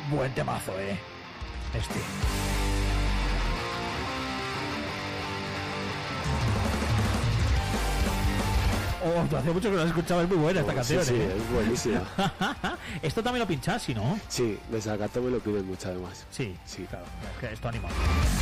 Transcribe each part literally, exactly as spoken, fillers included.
Buen temazo, eh. Este. Oh, hace mucho que no la escuchaba, es muy buena esta oh, canción, sí, sí, ¿eh? es buenísima. Esto también lo pinchas, ¿sí, no? Sí, de Sakato me lo piden mucho además. Sí, sí, claro, que esto anima.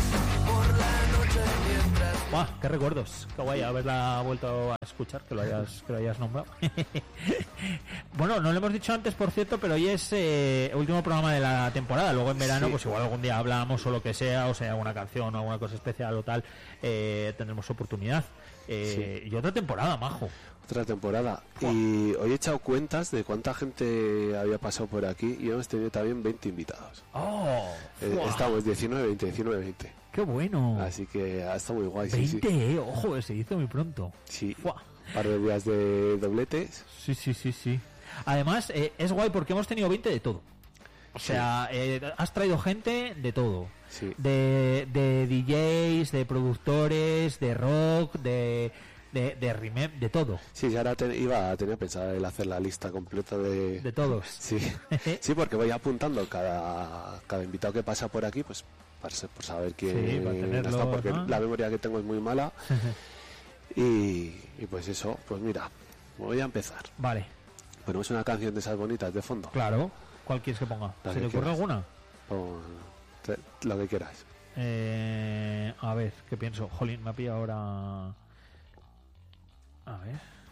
¡Buah! ¡Qué recuerdos! Qué guay haberla vuelto a escuchar, que lo hayas, que lo hayas nombrado. Bueno, no lo hemos dicho antes, por cierto, pero hoy es eh, el último programa de la temporada. Luego en verano, sí, pues igual algún día hablamos o lo que sea, o sea, alguna canción o alguna cosa especial o tal, eh, tendremos oportunidad. Eh, sí. Y otra temporada, majo. Otra temporada. Wow. Y hoy he echado cuentas de cuánta gente había pasado por aquí y hemos tenido también veinte invitados. Oh, eh, wow. Estamos diecinueve, veinte, diecinueve, veinte. Qué bueno. Así que ha estado muy guay. veinte, sí, sí. eh, ojo, se hizo muy pronto. Sí. Wow. Un par de días de dobletes. Sí, sí, sí, sí. Además, eh, es guay porque hemos tenido veinte de todo. O sea, sí. eh, has traído gente de todo. Sí. De, de D Js, de productores, de rock, de... De, de remake, de todo. Sí, ya ahora te, iba a tener pensado el hacer la lista completa de... De todos. Sí, sí, porque voy apuntando cada, cada invitado que pasa por aquí, pues para, por saber quién sí, para tenerlo, está, porque ¿no? La memoria que tengo es muy mala. y, y pues eso, pues mira, voy a empezar. Vale. Ponemos una canción de esas bonitas de fondo. Claro. ¿Cuál quieres que ponga? La ¿Se que te ocurre quieras. alguna? Pon, te, lo que quieras. Eh, a ver, ¿qué pienso? Jolín, me ha pillado ahora... A ver.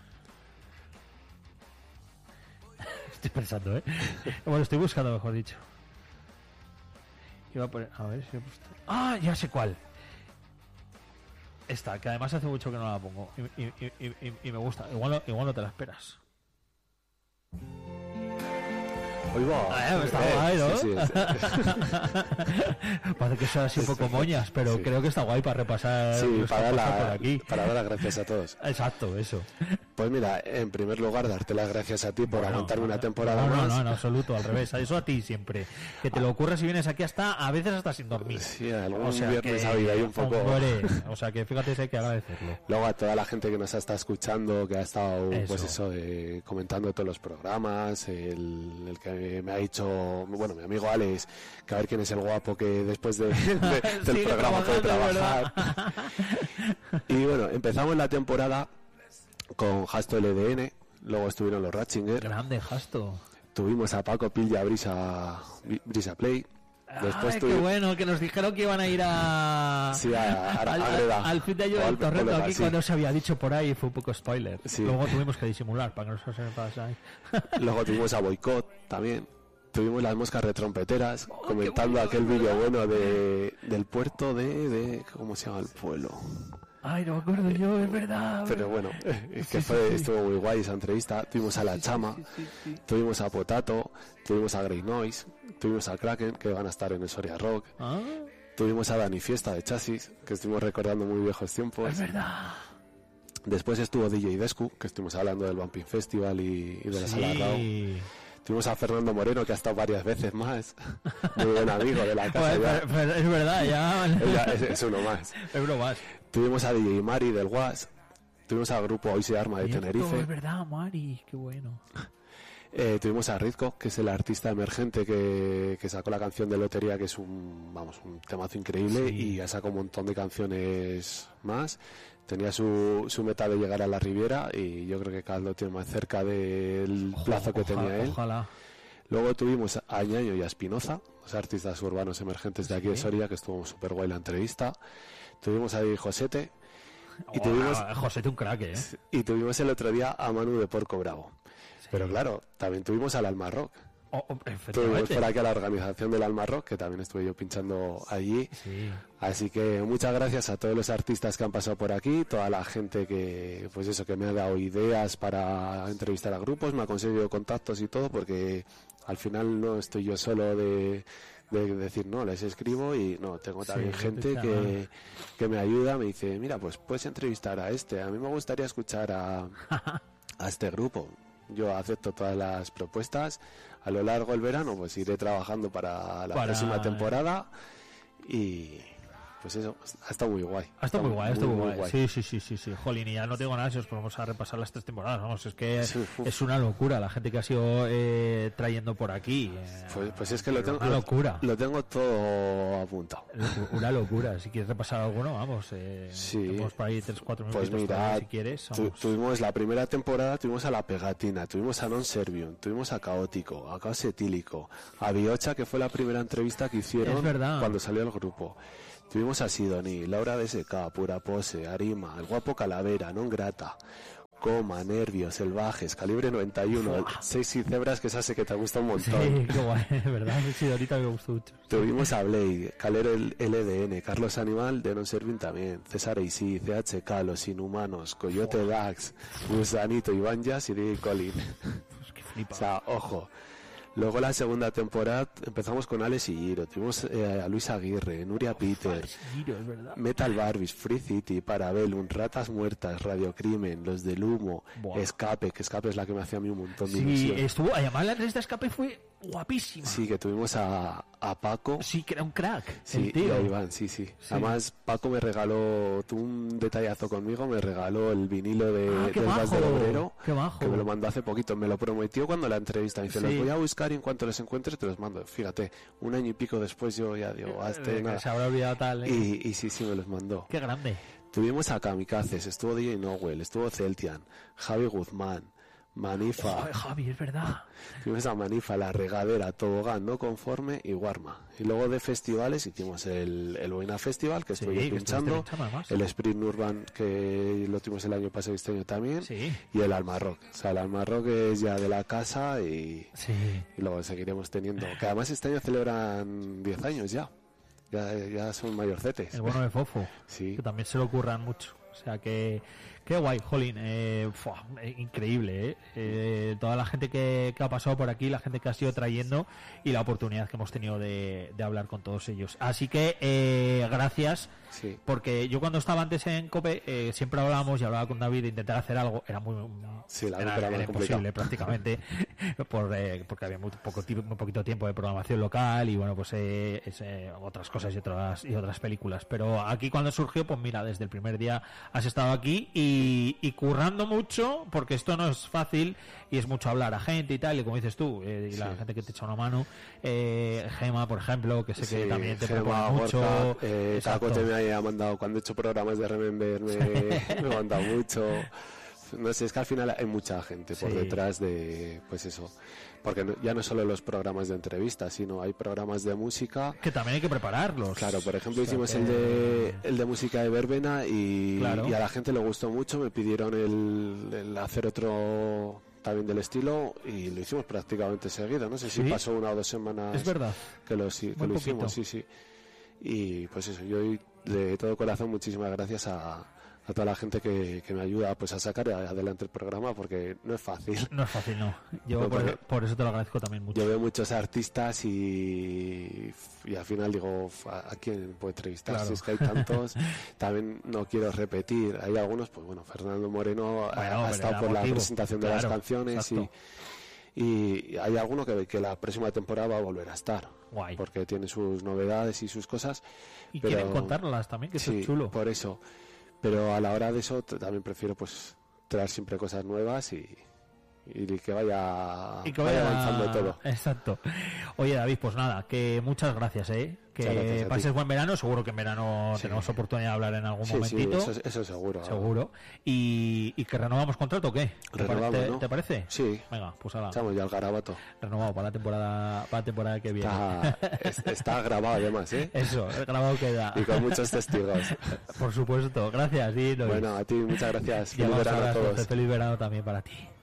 Estoy pensando, ¿eh? Bueno, estoy buscando, mejor dicho. Iba a poner... A ver si he puesto... ¡Ah! Ya sé cuál. Esta, que además hace mucho que no la pongo. Y, y, y, y, y me gusta. Igual no, igual no te la esperas. Oigo, ah, está eh, guay, ¿no? Sí, sí, sí. Parece que son así un poco moñas, pero sí. Creo que está guay para repasar. Sí, para, la, por aquí. para dar las gracias a todos. Exacto, eso. Pues mira, en primer lugar, darte las gracias a ti por bueno, aguantarme no, una temporada no, no, más. No, no, en absoluto, al revés. Eso a ti siempre. Que te lo ocurra si vienes aquí hasta, a veces hasta sin dormir. Sí, algún o sea viernes que, ha habido ahí un poco. Hombre, o sea que fíjate si hay que agradecerlo. Luego a toda la gente que nos está escuchando, que ha estado, eso. pues eso, eh, comentando todos los programas, el, el que me ha dicho, bueno, mi amigo Alex, que a ver quién es el guapo que después de, de, del programa puede trabajar. Y bueno, empezamos la temporada con Hasto L D N, luego estuvieron los Ratzinger. Grande Hasto. Tuvimos a Paco Pilla Brisa, Brisa Play. Después Ay, tuvimos... qué bueno, que nos dijeron que iban a ir a... Sí, a, a, al, a Greda. Al fin de año del Torrento, aquí sí. Cuando se había dicho por ahí, fue un poco spoiler. Sí. Luego tuvimos que disimular para que no se me pasase. Luego tuvimos a Boicot también. Tuvimos las moscas retrompeteras, oh, comentando bueno, aquel vídeo bueno de del puerto de, de... ¿Cómo se llama el pueblo? Ay, no me acuerdo yo, es verdad. Pero bueno, es que sí, fue, sí, sí. estuvo muy guay esa entrevista. Tuvimos a La Chama, sí, sí, sí, sí. tuvimos a Potato, tuvimos a Grey Noise, tuvimos a Kraken, que van a estar en el Soria Rock. ¿Ah? Tuvimos a Dani Fiesta de Chasis, que estuvimos recordando muy viejos tiempos. Es verdad. Después estuvo D J Descu, que estuvimos hablando del Bumping Festival y, y de la sí. Sala Rao. Tuvimos a Fernando Moreno, que ha estado varias veces más. Muy buen amigo de la casa. Pues, pero, pero es verdad, ya. ya es, es uno más. Es uno más. Tuvimos a D J Mari del W A S. Tuvimos al grupo Hoy se Arma de Cierto, Tenerife. Es verdad, Mari, qué bueno. Eh, tuvimos a Rizko, que es el artista emergente que, que sacó la canción de Lotería, que es un, vamos, un temazo increíble, sí. Y ha sacado un montón de canciones más. Tenía su, su meta de llegar a la Riviera y yo creo que cada vez lo tiene más cerca del plazo que ojalá, tenía él. Ojalá. Luego tuvimos a Ñaño y a Espinoza, los artistas urbanos emergentes de aquí, sí, de Soria, que estuvo súper guay la entrevista. Tuvimos a Josete. Y wow, tuvimos Josete un crack, ¿eh? Y tuvimos el otro día a Manu de Porco Bravo. Sí. Pero claro, también tuvimos al Alma Rock. Oh, oh, tuvimos por aquí a la organización del Alma Rock, que también estuve yo pinchando allí. Sí. Así que muchas gracias a todos los artistas que han pasado por aquí, toda la gente que, pues eso, que me ha dado ideas para entrevistar a grupos, me ha conseguido contactos y todo, porque al final no estoy yo solo de, de decir, no, les escribo y no, tengo también sí, gente que, que me ayuda, me dice, mira, pues puedes entrevistar a este, a mí me gustaría escuchar a, a este grupo. Yo acepto todas las propuestas. A lo largo del verano pues iré trabajando para la para... próxima temporada y, pues eso, ha estado muy guay. Ha estado muy guay, ha estado muy, muy guay. guay. Sí, sí, sí, sí, sí. Jolín, y ya no tengo nada si os ponemos a repasar las tres temporadas, vamos, es que sí, es una locura la gente que ha sido eh, trayendo por aquí. Eh, pues, pues es que lo tengo, una locura. Lo, lo tengo todo apuntado. Una locura, si quieres repasar alguno, vamos, eh, sí. tenemos por ahí tres, cuatro minutos pues mira, si quieres. Tu, tuvimos la primera temporada, tuvimos a La Pegatina, tuvimos a Non Servium, tuvimos a Caótico, a Caos Etílico, a Biocha, que fue la primera entrevista que hicieron cuando salió el grupo. Tuvimos a Sidoní, Laura D S K, Pura Pose, Arima, El Guapo Calavera, Non Grata, Coma, Nervios, Selvajes, Calibre noventa y uno, Seis y Cebras, que esa sé que te gusta un montón. Sí, qué guay, ¿verdad? Sí, ahorita me gustó mucho. Tuvimos a Blade, Calero el L D N, Carlos Animal, de Non Serving también, César Eisí, C H K, Los Inhumanos, Coyote oh. Dax, Gusanito, Iván Jazz y D J Colin. Pues qué flipa. O sea, ojo. Luego la segunda temporada empezamos con Alex y Giro, tuvimos eh, a Luis Aguirre, Nuria Peter, Giro, es verdad. Metal Barbies, Free City, Parabellum, Ratas Muertas, Radio Crimen, Los del Humo, Buah. Escape, que Escape es la que me hacía a mí un montón de sí, ilusión. Sí, estuvo, además la de Escape fue guapísima. Sí, que tuvimos a, a Paco. Sí, que era un crack. Sí, el tío. Y a Iván, sí, sí, sí. Además, Paco me regaló, tuvo un detallazo conmigo, me regaló el vinilo de, ah, del Gas del Obrero, qué bajo. que me lo mandó hace poquito. Me lo prometió cuando la entrevista. Me dice, sí. los voy a buscar y en cuanto les encuentre te los mando. Fíjate, un año y pico después yo ya digo, hasta eh, nada. Se habrá olvidado tal. ¿eh? Y, y sí, sí, me los mandó. Qué grande. Tuvimos a Kamikazes, estuvo D J Nowell, estuvo Celtian, Javi Guzmán, Manifa. Oh, Javi, es verdad. Tuvimos a Manifa, La Regadera, Tobogán, No Conforme y Warma. Y luego de festivales hicimos el, el Boina Festival, que estoy sí, pinchando, el Sprint Urban, que lo tuvimos el año pasado y este año también, sí. y el Alma Rock. O sea, el Alma Rock es ya de la casa y, sí. y luego seguiremos teniendo. Que además este año celebran diez años ya. Ya, ya son mayorcetes. El bueno de Fofo, sí. que también se lo curran mucho. O sea que, qué guay, jolín, eh, fuah, increíble, ¿eh? Eh, toda la gente que, que ha pasado por aquí, la gente que ha sido trayendo y la oportunidad que hemos tenido de, de hablar con todos ellos. Así que, eh, gracias, sí. porque yo cuando estaba antes en COPE eh, siempre hablábamos y hablaba con David de intentar hacer algo, era muy, sí, la era, era imposible prácticamente, por, eh, porque había muy, poco, muy poquito tiempo de programación local y bueno, pues eh, es, eh, otras cosas y otras, y otras películas. Pero aquí cuando surgió, pues mira, desde el primer día has estado aquí y, y currando mucho, porque esto no es fácil y es mucho hablar a gente y tal, y como dices tú, eh, y sí. la gente que te echa una mano, eh, Gema, por ejemplo, que sé sí, que también te Gema, propone mucho. Gorka, eh, Taco te me ha mandado, cuando he hecho programas de Remember, me, me ha mandado mucho. No sé, es que al final hay mucha gente por sí. detrás de, pues eso, porque no, ya no solo los programas de entrevistas, sino hay programas de música que también hay que prepararlos. Claro, por ejemplo, o sea, hicimos que... el de el de música de verbena y, claro. y a la gente le gustó mucho, me pidieron el, el hacer otro también del estilo y lo hicimos prácticamente seguido, no sé si ¿Sí? pasó una o dos semanas es verdad. que lo, sí, que lo hicimos, sí, sí. Y pues eso, yo de todo corazón muchísimas gracias a a toda la gente que, que me ayuda pues a sacar adelante el programa, porque no es fácil. No es fácil, no. Yo no, por, por eso te lo agradezco también mucho. Yo veo muchos artistas y, y al final digo, ¿a, a quién puedo entrevistar? Claro. Si es que hay tantos, también no quiero repetir. Hay algunos, pues bueno, Fernando Moreno bueno, ha, ha estado por motivo. la presentación de claro, las canciones y, y hay alguno que, que la próxima temporada va a volver a estar. Guay. Porque tiene sus novedades y sus cosas. Y pero, quieren contarlas también, que sí, eso es chulo. por eso. Pero a la hora de eso también prefiero pues traer siempre cosas nuevas y, y que vaya, y que vaya, vaya avanzando todo. Exacto. Oye, David, pues nada, que muchas gracias, ¿eh? Que pases buen verano, seguro que en verano sí. tenemos oportunidad de hablar en algún sí, momentito. Sí, eso, eso seguro. Seguro. ¿Y, y que renovamos contrato o qué? Renovamos, ¿Te, ¿no? ¿Te parece? Sí. Venga, pues ahora. Echamos ya el garabato. Renovado para la temporada para la temporada que viene. Está, está grabado además, ¿eh? Eso, el grabado queda. Y con muchos testigos. Por supuesto. Gracias, Dino. Bueno, a ti muchas gracias. Feliz verano a todos. Feliz verano también para ti.